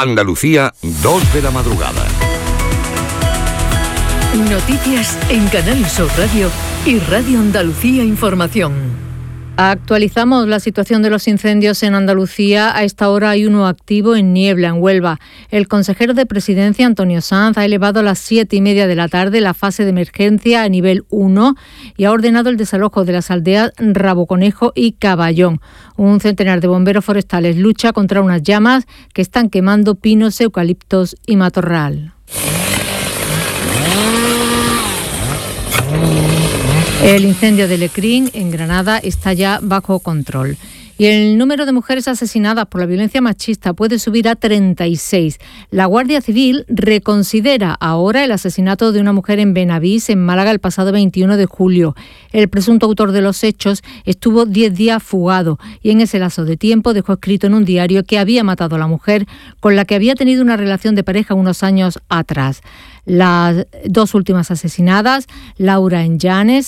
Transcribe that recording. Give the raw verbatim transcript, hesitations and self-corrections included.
Andalucía, dos de la madrugada. Noticias en Canal Sur Radio y Radio Andalucía Información. Actualizamos la situación de los incendios en Andalucía. A esta hora hay uno activo en Niebla, en Huelva. El consejero de Presidencia, Antonio Sanz, ha elevado a las siete y media de la tarde la fase de emergencia a nivel uno y ha ordenado el desalojo de las aldeas Raboconejo y Caballón. Un centenar de bomberos forestales lucha contra unas llamas que están quemando pinos, eucaliptos y matorral. El incendio de Lecrín, en Granada, está ya bajo control. Y el número de mujeres asesinadas por la violencia machista puede subir a treinta y seis. La Guardia Civil reconsidera ahora el asesinato de una mujer en Benavís, en Málaga, el pasado veintiuno de julio. El presunto autor de los hechos estuvo diez días fugado y en ese lapso de tiempo dejó escrito en un diario que había matado a la mujer con la que había tenido una relación de pareja unos años atrás. Las dos últimas asesinadas, Laura en Llanes,